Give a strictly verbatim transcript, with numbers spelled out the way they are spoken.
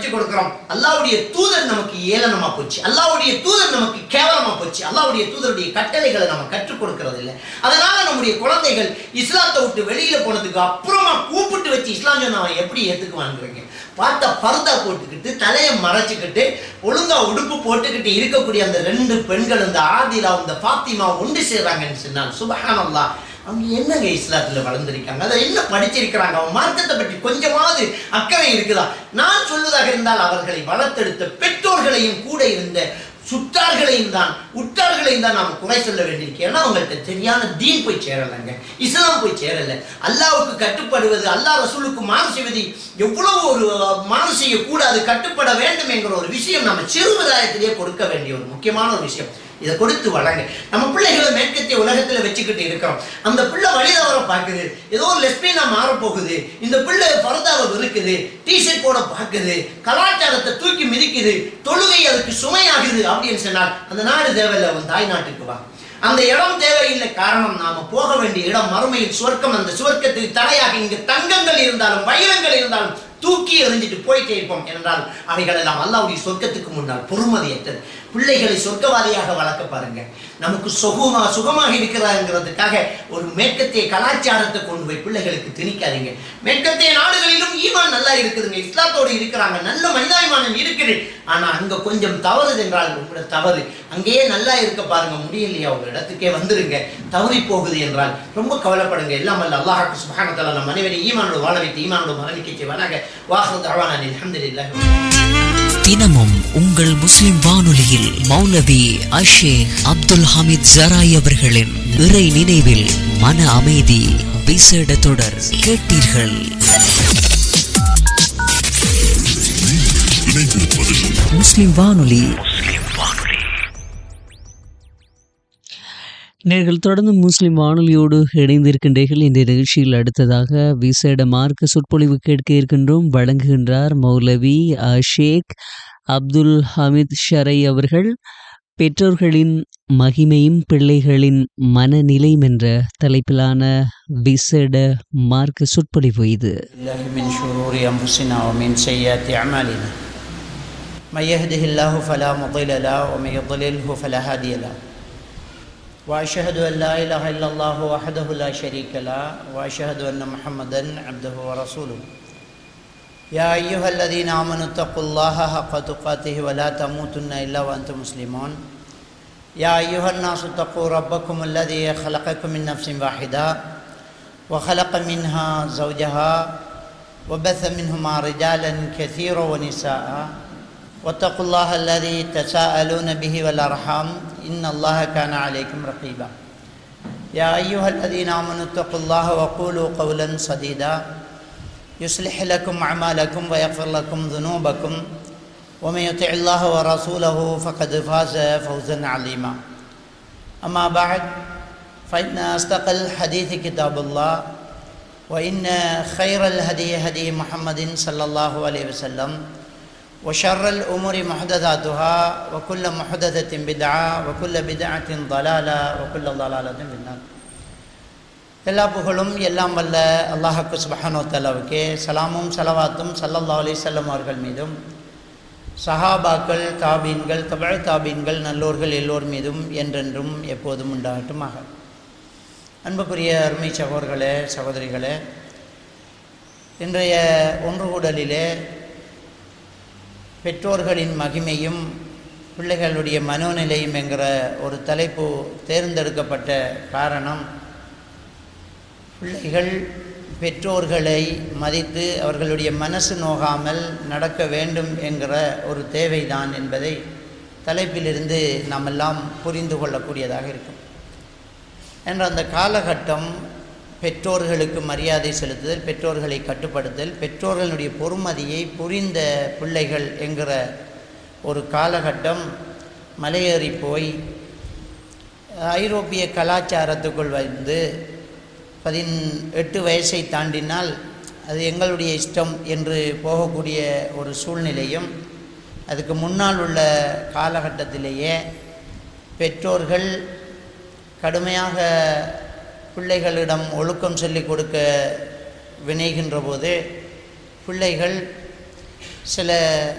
கற்றுக் கொடுக்கிறோம். அல்லாஹ்வுடைய தூதர் நமக்கு ஏளனமா போச்சு, அல்லாஹ்வுடைய தூதர் நமக்கு கேவலமா போச்சு, அல்லாஹ்வுடைய தூதருடைய கட்டளைகளை நம்ம கற்றுக் கொடுக்கிறது இல்லை. அதனால நம்முடைய குழந்தைகள் இஸ்லாத்தை விட்டு வெளியில போனதுக்கு அப்புறமா கூப்பிட்டு வச்சு இஸ்லாம் சொன்ன அவன் எப்படி ஏத்துக்குவாங்கிறீங்க? பார்த்தா பர்தா போட்டுக்கிட்டு தலையை மறைச்சிக்கிட்டு ஒழுங்கா உடுப்பு போட்டுக்கிட்டு இருக்கக்கூடிய அந்த ரெண்டு பெண்கள், இந்த ஆதிலா இந்த ஃபாத்திமா ஒன்று சேர்றாங்கன்னு சொன்னால் சுப்ஹானல்லாஹ், அவங்க என்னங்க இஸ்லாத்துல வளர்ந்திருக்காங்க, அதை என்ன படிச்சிருக்கிறாங்க, அவங்க மார்க்கத்தை பற்றி கொஞ்சமாவது அக்கறை இருக்குதா? நான் சொல்வதாக இருந்தால் அவர்களை வளர்த்தெடுத்த பெற்றோர்களையும் கூட இருந்த சுற்றார்களையும் தான் உற்றார்களையும் தான் நாம் குறை சொல்ல வேண்டியிருக்கு. ஏன்னா அவங்கள்ட்ட சரியான தீன் போய் சேரலைங்க, இஸ்லாம் போய் சேரலை. அல்லாஹ்வுக்கு கட்டுப்படுவது, அல்லாஹ் ரசூலுக்கு மாறு செய்வது எவ்வளவு ஒரு மாறு செய்யக்கூடாது, கட்டுப்பட வேண்டும் என்கிற ஒரு விஷயம் நம்ம சிறுவதாயத்திலேயே கொடுக்க வேண்டிய ஒரு முக்கியமான ஒரு விஷயம். இதை கொடுத்து வளங்க. நம்ம பிள்ளைகளை மேற்கத்திய உலகத்தில் வச்சுக்கிட்டு இருக்கிறோம். அந்த பிள்ளை வழி தவற பார்க்குது, ஏதோ ஒரு லெஸ்பியனா மாறப்போகுது, இந்த பிள்ளை பரதாவை இருக்குது, டிஷர்ட் போட பார்க்குது, கலாச்சாரத்தை தூக்கி மிதிக்குது, தொழுகை அதுக்கு சுமையாகுது அப்படின்னு சொன்னால் அந்த நாடு தேவையில்லை, அவன் தாய் நாட்டுக்கு வா. அந்த இடம் தேவையில்லை. காரணம், நாம போக வேண்டிய இடம் மறுமையில் சுவர்க்கம். அந்த சுவர்க்கத்துக்கு தடையாக இங்கு தங்கங்கள் இருந்தாலும் வைரங்கள் இருந்தாலும் தூக்கி எறிஞ்சிட்டு போயிட்டே இருப்போம். என்றால் அவைகள் எல்லாம் அல்லாஹ்வுடைய சொர்க்கத்துக்கு முன்னால் பொறுமதியற்றது. பிள்ளைகளை சொர்க்கவாதியாக வளர்க்க பாருங்க. நமக்கு சுகமா சுகமாக இருக்கிறாங்கிறதுக்காக ஒரு மேற்கத்திய கலாச்சாரத்தை கொண்டு போய் பிள்ளைகளுக்கு திணிக்காதீங்க. மேற்கத்திய நாடுகளிலும் ஈமான் நல்லா இருக்குதுங்க, இஸ்லாத்தோடு இருக்கிறாங்க, நல்ல மனிதாபிமானம் இருக்குது. ஆனா அங்க கொஞ்சம் தவறு என்றால் உங்களோட தவறு, அங்கேயே நல்லா இருக்க பாருங்க, முடியலையா உங்க இடத்துக்கே வந்துருங்க. தவறி போகுது என்றால் ரொம்ப கவலைப்படுங்க. எல்லாம் அல்ல அல்லாஹ் சுப்ஹானஹு வ தஆலா நம் அனைவரையும் ஈமானோடு வாழ வைத்து ஈமானோடு மரணிக்க செய்வானாக. வாஹிரு தஅவானா அல்ஹம்துலில்லாஹ். தினமும் உங்கள் முஸ்லிம் வானொலியில் மௌலவி அஷேக் அப்துல் ஹமீத் ஜராய் அவர்களின் இறை நினைவில் மன அமைதி விசேட தொடர் கேட்டீர்கள். முஸ்லிம் வானொலி நேர்கள் தொடர்ந்து முஸ்லிம் வானொலியோடு இணைந்திருக்கின்றீர்கள். இந்த நிகழ்ச்சியில் அடுத்ததாக விசேட மார்க்க சொற்பொழிவு கேட்க இருக்கின்றோம். வழங்குகின்றார் மௌலவி ஷேக் அப்துல் ஹமீத் ஷரை அவர்கள். பெற்றோர்களின் மகிமையும் பிள்ளைகளின் மனநிலையும் என்ற தலைப்பிலான விசேட மார்க்க சொற்பொழிவு இது. وأشهد أن لا إله إلا الله وحده لا شريك له وأشهد أن محمدا عبده ورسوله يا أيها الذين آمنوا اتقوا الله حق تقاته ولا تموتن إلا وأنتم مسلمون يا أيها الناس اتقوا ربكم الذي خلقكم من نفس واحدة وخلق منها زوجها وبث منهما رجالا كثيرا ونساء واتقوا الله الذي تساءلون به والأرحام إن الله كان عليكم رقيبا يا أيها الذين آمنوا اتقوا الله وقولوا قولا سديدا يصلح لكم أعمالكم ويغفر لكم ذنوبكم ومن يطع الله ورسوله فقد فاز فوزا عظيما أما بعد فإن أصدق الحديث كتاب الله وإن خير الهدي هدي محمد صلى الله عليه وسلم وشر الأمور محدثاتها وكل محدثة بدعة وكل بدعة ضلالة وكل ضلالة في النار. எல்லா புகழும் எல்லாம் வல்ல அல்லாஹ்வுக்கு சுப்ஹானஹு வ தஆலாவுக்கே, சலாமும் ஸலவாத்தும் ஸல்லல்லாஹு அலைஹி வஸல்லம் அவர்கள் மீதும், சஹாபாக்கள், தாபீன்கள், தபஅ தாபீன்கள், நல்லோர்கள் எல்லோர் மீதும் என்றென்றும் எப்போதும் உண்டாகட்டுமாக. அன்புக்குரிய அருமை சகோதரர்களே, சகோதரிகளே, இன்றைய ஒன்றுகூடலிலே பெற்றோர்களின் மகிமையும் பிள்ளைகளுடைய மனோநிலையும் என்கிற ஒரு தலைப்பு தேர்ந்தெடுக்கப்பட்ட காரணம், பிள்ளைகள் பெற்றோர்களை மதித்து அவர்களுடைய மனசு நோகாமல் நடக்க வேண்டும் என்கிற ஒரு தேவைதான் என்பதை தலைப்பிலிருந்து நாம் எல்லாம் புரிந்து கொள்ளக்கூடியதாக இருக்கும். என்ற அந்த காலகட்டம் பெற்றோர்களுக்கு மரியாதை செலுத்துதல், பெற்றோர்களை கட்டுப்படுத்தல், பெற்றோர்களுடைய பொறுமதியை புரிந்த பிள்ளைகள் என்கிற ஒரு காலகட்டம் மலையேறி போய் ஐரோப்பிய கலாச்சாரத்துக்குள் வந்து பதினெட்டு வயசை தாண்டினால் அது எங்களுடைய இஷ்டம் என்று போகக்கூடிய ஒரு சூழ்நிலையும், அதுக்கு முன்னால் உள்ள காலகட்டத்திலேயே பெற்றோர்கள் கடுமையாக பிள்ளைகளிடம் ஒழுக்கம் சொல்லிக் கொடுக்க வினைகின்ற போது பிள்ளைகள் சில